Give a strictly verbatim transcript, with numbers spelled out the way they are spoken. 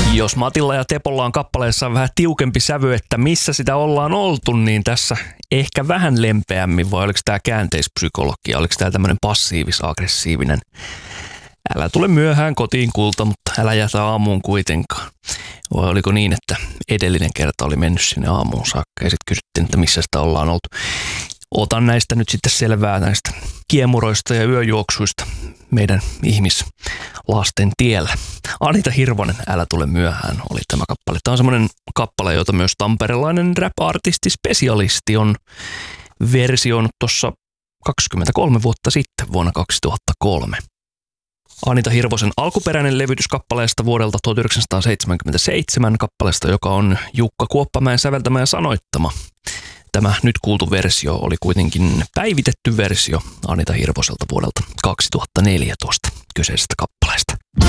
Jos Matilla ja Tepolla on kappaleessa vähän tiukempi sävy, että missä sitä ollaan oltu, niin tässä ehkä vähän lempeämmin, vai oliko tämä käänteispsykologia, oliko tämä tämmöinen passiivis-aggressiivinen? Älä tule myöhään kotiin kulta, mutta älä jätä aamuun kuitenkaan. Vai oliko niin, että edellinen kerta oli mennyt sinne aamuun saakka ja sitten kysyttiin, että missä sitä ollaan oltu. Otan näistä nyt sitten selvää näistä kiemuroista ja yöjuoksuista meidän ihmislasten tiellä. Anita Hirvonen, Älä tule myöhään, oli tämä kappale. Tämä on semmoinen kappale, jota myös tamperelainen rap-artisti Spesialisti on versioinut tuossa kaksikymmentäkolme vuotta sitten, vuonna kaksituhattakolme. Anita Hirvosen alkuperäinen levytys kappaleesta vuodelta tuhatyhdeksänsataaseitsemänkymmentäseitsemän, kappaleesta, joka on Jukka Kuoppamäen säveltämä ja sanoittama. Tämä nyt kuultu versio oli kuitenkin päivitetty versio Anita Hirvoselta vuodelta kaksituhattaneljätoista kyseisestä kappaleesta.